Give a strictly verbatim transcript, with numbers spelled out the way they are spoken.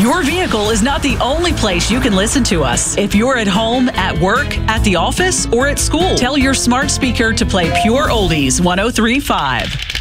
Your vehicle is not the only place you can listen to us. If you're at home, at work, at the office, or at school, tell your smart speaker to play Pure Oldies one oh three point five.